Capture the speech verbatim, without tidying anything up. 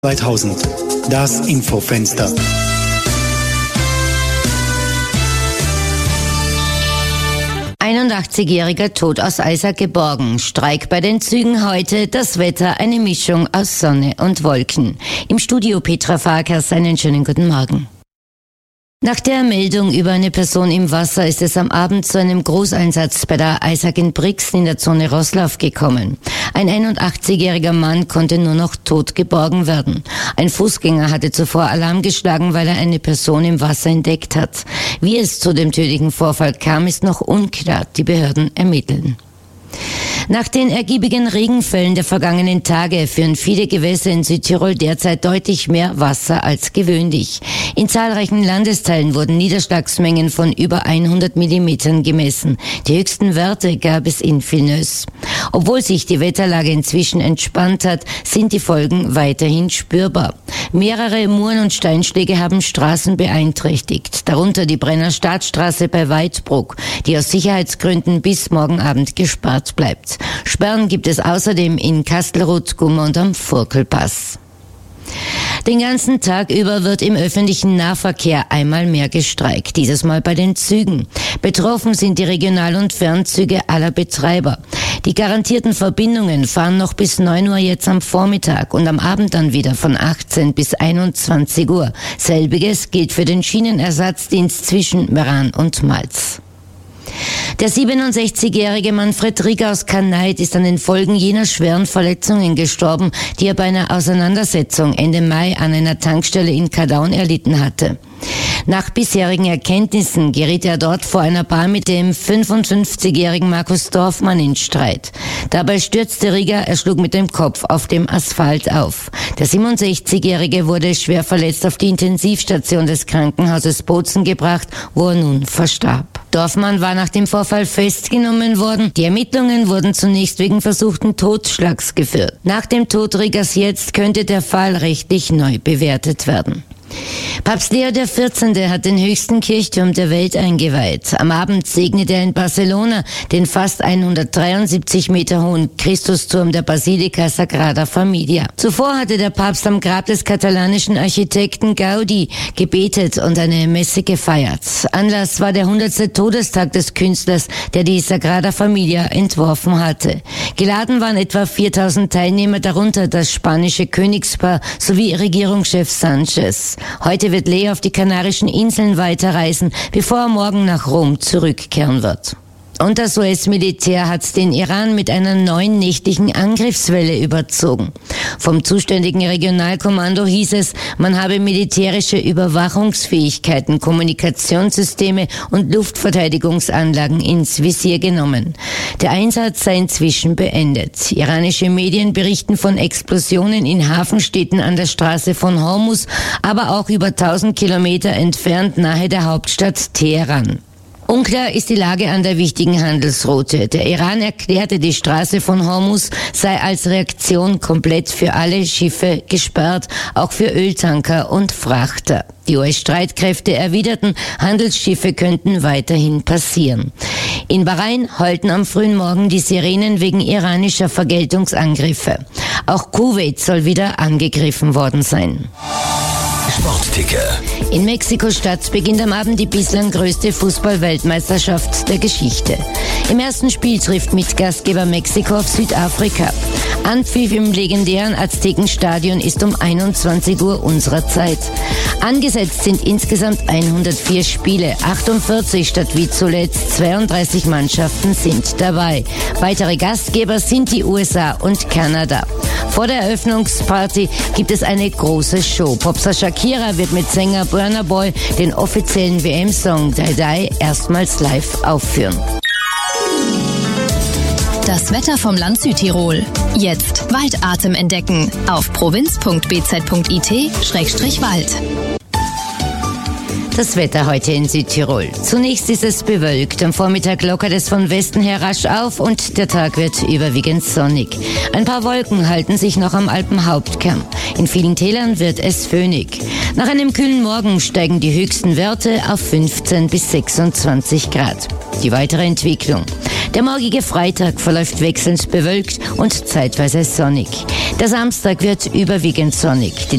zweitausend. Das Infofenster. einundachtzigjähriger tot aus Eisack geborgen. Streik bei den Zügen heute. Das Wetter eine Mischung aus Sonne und Wolken. Im Studio Petra Farkas, einen schönen guten Morgen. Nach der Meldung über eine Person im Wasser ist es am Abend zu einem Großeinsatz bei der Eisack in Brixen in der Zone Roßlauf gekommen. Ein einundachtzigjähriger Mann konnte nur noch tot geborgen werden. Ein Fußgänger hatte zuvor Alarm geschlagen, weil er eine Person im Wasser entdeckt hat. Wie es zu dem tödlichen Vorfall kam, ist noch unklar. Die Behörden ermitteln. Nach den ergiebigen Regenfällen der vergangenen Tage führen viele Gewässer in Südtirol derzeit deutlich mehr Wasser als gewöhnlich. In zahlreichen Landesteilen wurden Niederschlagsmengen von über hundert Millimetern gemessen. Die höchsten Werte gab es in Vilnös. Obwohl sich die Wetterlage inzwischen entspannt hat, sind die Folgen weiterhin spürbar. Mehrere Muren- und Steinschläge haben Straßen beeinträchtigt, darunter die Brenner Staatsstraße bei Weidbruck, die aus Sicherheitsgründen bis morgen Abend gesperrt bleibt. Sperren gibt es außerdem in Kastelruth, Gummer und am Furkelpass. Den ganzen Tag über wird im öffentlichen Nahverkehr einmal mehr gestreikt, dieses Mal bei den Zügen. Betroffen sind die Regional- und Fernzüge aller Betreiber. Die garantierten Verbindungen fahren noch bis neun Uhr jetzt am Vormittag und am Abend dann wieder von achtzehn bis einundzwanzig Uhr. Selbiges gilt für den Schienenersatzdienst zwischen Meran und Malz. Der siebenundsechzigjährige Manfred Rieger aus Kanait ist an den Folgen jener schweren Verletzungen gestorben, die er bei einer Auseinandersetzung Ende Mai an einer Tankstelle in Kadaun erlitten hatte. Nach bisherigen Erkenntnissen geriet er dort vor einer Bar mit dem fünfundfünfzigjährigen Markus Dorfmann in Streit. Dabei stürzte Rieger, er schlug mit dem Kopf auf dem Asphalt auf. Der siebenundsechzigjährige wurde schwer verletzt auf die Intensivstation des Krankenhauses Bozen gebracht, wo er nun verstarb. Dorfmann war nach dem Vorfall festgenommen worden. Die Ermittlungen wurden zunächst wegen versuchten Totschlags geführt. Nach dem Tod Riegers jetzt könnte der Fall rechtlich neu bewertet werden. Papst Leo der vierzehnte hat den höchsten Kirchturm der Welt eingeweiht. Am Abend segnete er in Barcelona den fast hundertdreiundsiebzig Meter hohen Christusturm der Basilika Sagrada Familia. Zuvor hatte der Papst am Grab des katalanischen Architekten Gaudi gebetet und eine Messe gefeiert. Anlass war der hundertste Todestag des Künstlers, der die Sagrada Familia entworfen hatte. Geladen waren etwa viertausend Teilnehmer, darunter das spanische Königspaar sowie Regierungschef Sanchez. Heute wird Leo auf die Kanarischen Inseln weiterreisen, bevor er morgen nach Rom zurückkehren wird. Und das U S-Militär hat den Iran mit einer neuen nächtlichen Angriffswelle überzogen. Vom zuständigen Regionalkommando hieß es, man habe militärische Überwachungsfähigkeiten, Kommunikationssysteme und Luftverteidigungsanlagen ins Visier genommen. Der Einsatz sei inzwischen beendet. Iranische Medien berichten von Explosionen in Hafenstädten an der Straße von Hormuz, aber auch über tausend Kilometer entfernt nahe der Hauptstadt Teheran. Unklar ist die Lage an der wichtigen Handelsroute. Der Iran erklärte, die Straße von Hormuz sei als Reaktion komplett für alle Schiffe gesperrt, auch für Öltanker und Frachter. Die U S-Streitkräfte erwiderten, Handelsschiffe könnten weiterhin passieren. In Bahrain heulten am frühen Morgen die Sirenen wegen iranischer Vergeltungsangriffe. Auch Kuwait soll wieder angegriffen worden sein. Sportticker. In Mexiko-Stadt beginnt am Abend die bislang größte Fußball-Weltmeisterschaft der Geschichte. Im ersten Spiel trifft Mitgastgeber Mexiko auf Südafrika. Anpfiff im legendären Aztekenstadion ist um einundzwanzig Uhr unserer Zeit. Angesetzt sind insgesamt hundertvier Spiele, achtundvierzig statt wie zuletzt zweiunddreißig Mannschaften sind dabei. Weitere Gastgeber sind die U S A und Kanada. Vor der Eröffnungsparty gibt es eine große Show. Popstar Shakira wird mit Sänger Burna Boy den offiziellen W M-Song Die Die erstmals live aufführen. Das Wetter vom Land Südtirol. Jetzt Waldatem entdecken auf provinz punkt b z punkt i t Schrägstrich Wald. Das Wetter heute in Südtirol. Zunächst ist es bewölkt. Am Vormittag lockert es von Westen her rasch auf und der Tag wird überwiegend sonnig. Ein paar Wolken halten sich noch am Alpenhauptkamm. In vielen Tälern wird es föhnig. Nach einem kühlen Morgen steigen die höchsten Werte auf fünfzehn bis sechsundzwanzig Grad. Die weitere Entwicklung. Der morgige Freitag verläuft wechselnd bewölkt und zeitweise sonnig. Der Samstag wird überwiegend sonnig. Die